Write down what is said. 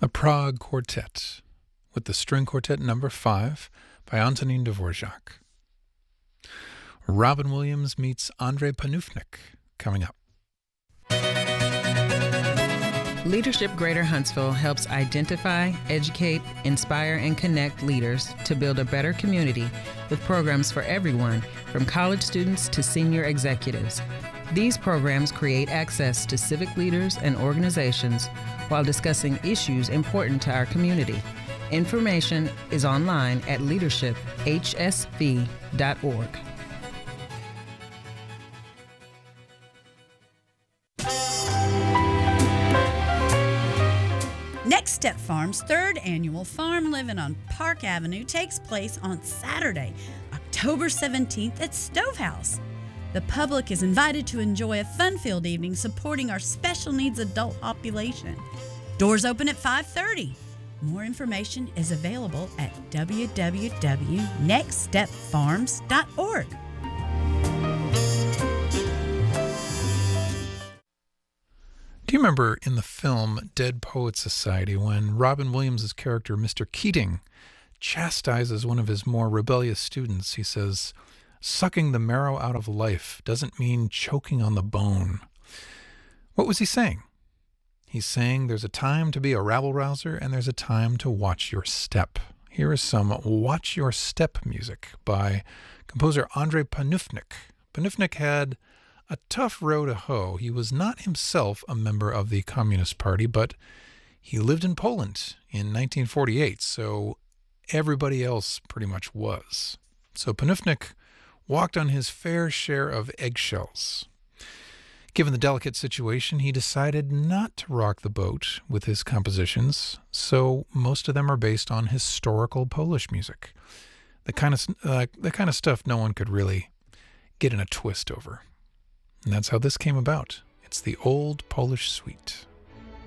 The Prague Quartet, with the String Quartet Number 5 by Antonin Dvorak. Robin Williams meets Andrei Panufnik, coming up. Leadership Greater Huntsville helps identify, educate, inspire, and connect leaders to build a better community with programs for everyone, from college students to senior executives. These programs create access to civic leaders and organizations while discussing issues important to our community. Information is online at leadershiphsv.org. Next Step Farm's third annual Farm Living on Park Avenue takes place on Saturday, October 17th at Stovehouse. The public is invited to enjoy a fun-filled evening supporting our special needs adult population. Doors open at 5:30. More information is available at www.nextstepfarms.org. Do you remember in the film Dead Poets Society when Robin Williams' character, Mr. Keating, chastises one of his more rebellious students? He says, "Sucking the marrow out of life doesn't mean choking on the bone." What was he saying? He's saying there's a time to be a rabble-rouser and there's a time to watch your step. Here is some Watch Your Step music by composer Andrei Panufnik. Panufnik had a tough row to hoe. He was not himself a member of the Communist Party, but he lived in Poland in 1948, so everybody else pretty much was. So Panufnik walked on his fair share of eggshells. Given the delicate situation, he decided not to rock the boat with his compositions, so most of them are based on historical Polish music, the kind of stuff no one could really get in a twist over. And that's how this came about. It's the Old Polish Suite.